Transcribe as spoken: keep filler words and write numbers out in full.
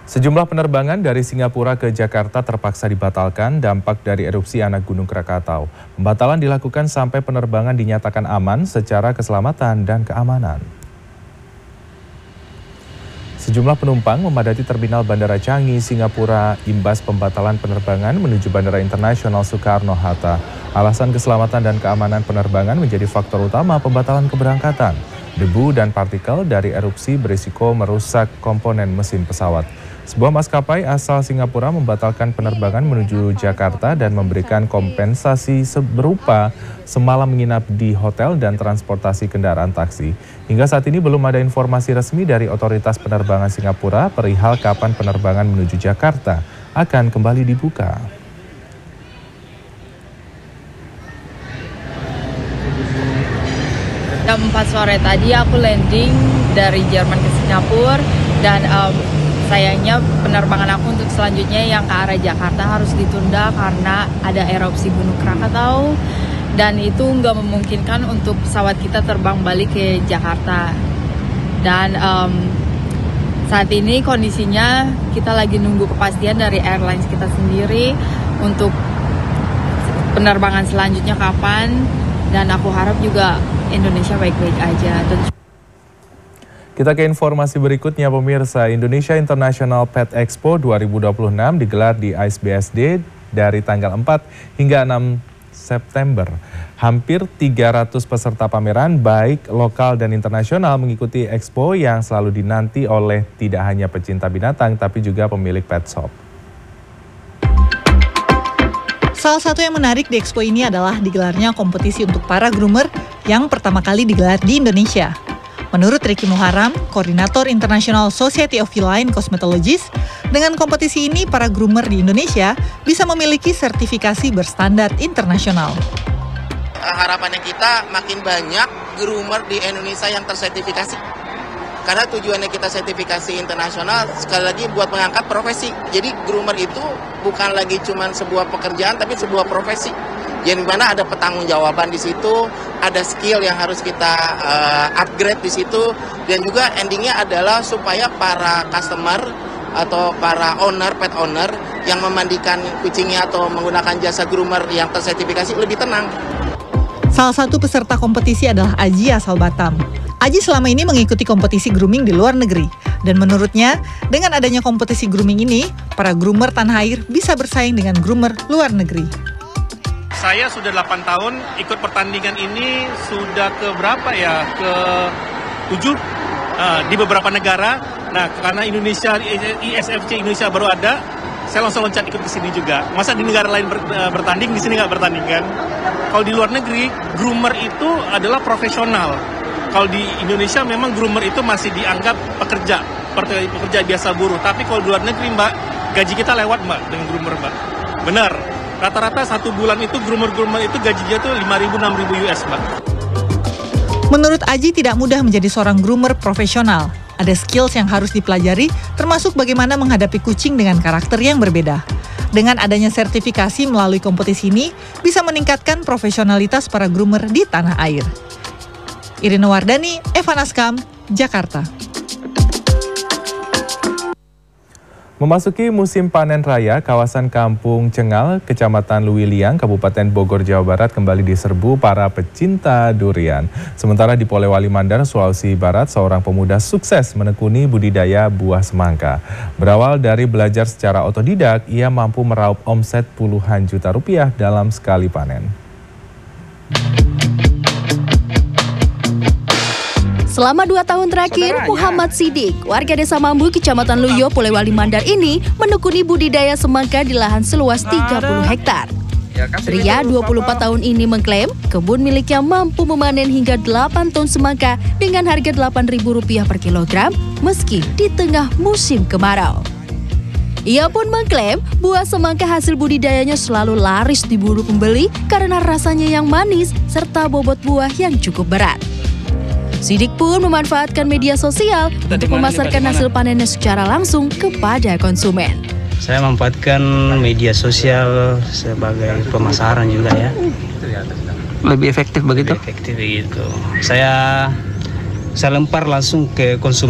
Sejumlah penerbangan dari Singapura ke Jakarta terpaksa dibatalkan dampak dari erupsi anak Gunung Krakatau. Pembatalan dilakukan sampai penerbangan dinyatakan aman secara keselamatan dan keamanan. Sejumlah penumpang memadati terminal Bandara Changi, Singapura, imbas pembatalan penerbangan menuju Bandara Internasional Soekarno-Hatta. Alasan keselamatan dan keamanan penerbangan menjadi faktor utama pembatalan keberangkatan. Debu dan partikel dari erupsi berisiko merusak komponen mesin pesawat. Sebuah maskapai asal Singapura membatalkan penerbangan menuju Jakarta dan memberikan kompensasi berupa semalam menginap di hotel dan transportasi kendaraan taksi. Hingga saat ini belum ada informasi resmi dari otoritas penerbangan Singapura perihal kapan penerbangan menuju Jakarta akan kembali dibuka. Jam empat sore tadi aku landing dari Jerman ke Singapura dan um, sayangnya penerbangan aku untuk selanjutnya yang ke arah Jakarta harus ditunda karena ada erupsi Gunung Krakatau dan itu nggak memungkinkan untuk pesawat kita terbang balik ke Jakarta. Dan um, saat ini kondisinya kita lagi nunggu kepastian dari airlines kita sendiri untuk penerbangan selanjutnya kapan, dan aku harap juga Indonesia baik-baik aja. Kita ke informasi berikutnya pemirsa. Indonesia International Pet Expo dua ribu dua puluh enam digelar di A I S B S D dari tanggal empat hingga enam September. Hampir tiga ratus peserta pameran baik lokal dan internasional mengikuti expo yang selalu dinanti oleh tidak hanya pecinta binatang tapi juga pemilik pet shop. Salah satu yang menarik di expo ini adalah digelarnya kompetisi untuk para groomer yang pertama kali digelar di Indonesia. Menurut Ricky Muharam, Koordinator International Society of Feline Cosmetologists, dengan kompetisi ini para groomer di Indonesia bisa memiliki sertifikasi berstandar internasional. Harapannya kita makin banyak groomer di Indonesia yang tersertifikasi. Karena tujuannya kita sertifikasi internasional, sekali lagi buat mengangkat profesi. Jadi groomer itu bukan lagi cuma sebuah pekerjaan, tapi sebuah profesi. Yang dimana ada pertanggungjawaban di situ, ada skill yang harus kita uh, upgrade di situ, dan juga endingnya adalah supaya para customer atau para owner, pet owner yang memandikan kucingnya atau menggunakan jasa groomer yang tersertifikasi lebih tenang. Salah satu peserta kompetisi adalah Aji asal Batam. Aji selama ini mengikuti kompetisi grooming di luar negeri, dan menurutnya dengan adanya kompetisi grooming ini, para groomer tanah air bisa bersaing dengan groomer luar negeri. Saya sudah delapan tahun ikut pertandingan ini, sudah ke berapa ya, ke tujuh uh, di beberapa negara. Nah, karena Indonesia, I S F C Indonesia baru ada, saya langsung loncat ikut ke sini juga. Masa di negara lain ber, uh, bertanding, di sini nggak bertanding kan? Kalau di luar negeri, groomer itu adalah profesional. Kalau di Indonesia memang groomer itu masih dianggap pekerja, pekerja biasa buruh. Tapi kalau di luar negeri, Mbak, gaji kita lewat, Mbak, dengan groomer, Mbak. Benar. Rata-rata satu bulan itu groomer-groomer itu gajinya tuh lima ribu enam ribu U S, Mbak. Menurut Aji tidak mudah menjadi seorang groomer profesional. Ada skills yang harus dipelajari, termasuk bagaimana menghadapi kucing dengan karakter yang berbeda. Dengan adanya sertifikasi melalui kompetisi ini, bisa meningkatkan profesionalitas para groomer di tanah air. Irina Wardani, Eva Naskam, Jakarta. Memasuki musim panen raya, kawasan Kampung Cengal, Kecamatan Luwiliang, Kabupaten Bogor, Jawa Barat kembali diserbu para pecinta durian. Sementara di Polewali Mandar, Sulawesi Barat, seorang pemuda sukses menekuni budidaya buah semangka. Berawal dari belajar secara otodidak, ia mampu meraup omset puluhan juta rupiah dalam sekali panen. Selama dua tahun terakhir, Saudaranya. Muhammad Sidik, warga desa Mambu, Kecamatan Luyo, Polewali Mandar ini menekuni budidaya semangka di lahan seluas tiga puluh hektar. Pria dua puluh empat tahun ini mengklaim kebun miliknya mampu memanen hingga delapan ton semangka dengan harga delapan ribu rupiah per kilogram meski di tengah musim kemarau. Ia pun mengklaim buah semangka hasil budidayanya selalu laris diburu pembeli karena rasanya yang manis serta bobot buah yang cukup berat. Sidik pun memanfaatkan media sosial untuk memasarkan hasil panennya secara langsung kepada konsumen. Saya memanfaatkan media sosial sebagai pemasaran juga ya. Lebih efektif begitu? Lebih efektif begitu. Saya saya lempar langsung ke konsumen.